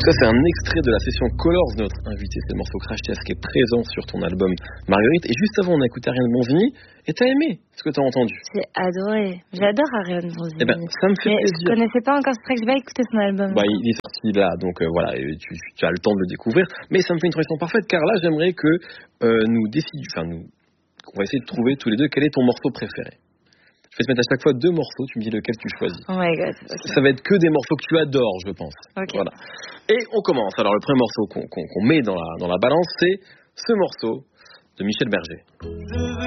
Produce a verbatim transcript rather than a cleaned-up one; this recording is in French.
Ça, c'est un extrait de la session Colors de notre invité. C'est le morceau Crash Test qui est présent sur ton album Marguerite. Et juste avant, on a écouté Ariane Bonvigny. Et t'as aimé ce que t'as entendu? J'ai adoré. J'adore Ariane Bonvigny. Eh ben, ça me fait Mais plaisir. je connaissais pas encore ce track. J'ai pas écouté son album. Bah, il est sorti là, donc euh, voilà, et tu, tu as le temps de le découvrir. Mais ça me fait une transition parfaite, car là, j'aimerais que euh, nous décidions, enfin, nous, on va essayer de trouver tous les deux quel est ton morceau préféré. Je vais te mettre à chaque fois deux morceaux, tu me dis lequel tu choisis. Oh my god. Okay. Ça va être que des morceaux que tu adores, je pense. Okay. Voilà. Et on commence. Alors, le premier morceau qu'on, qu'on, qu'on met dans la, dans la balance, c'est ce morceau de Michel Berger.